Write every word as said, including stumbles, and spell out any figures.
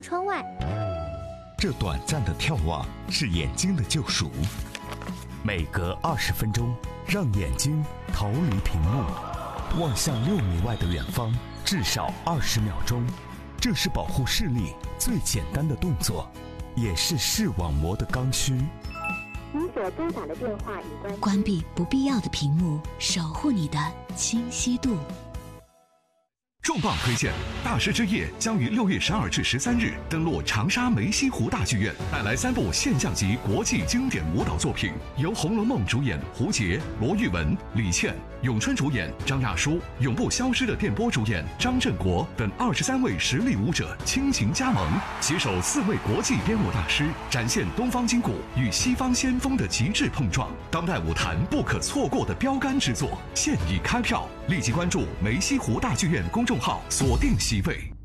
窗外。 这短暂的眺望是眼睛的救赎。每隔二十分钟，让眼睛逃离屏幕，望向六米外的远方，至少二十秒钟。这是保护视力最简单的动作，也是视网膜的刚需。 你所拨打的电话已关。 关闭不必要的屏幕，守护你的清晰度。 重磅推荐，大师之夜将于六月十二至十三日登陆长沙梅溪湖大剧院，带来三部现象级国际经典舞蹈作品，由《红楼梦》主演胡洁、罗玉雯、李倩，咏春主演张亚舒，永不消失的电波主演张振国等二十三位实力舞者倾情加盟，携手四位国际编舞大师，展现东方筋骨与西方先锋的极致碰撞，当代舞坛不可错过的标杆之作，现已开票，立即关注梅溪湖大剧院公众号，锁定席位。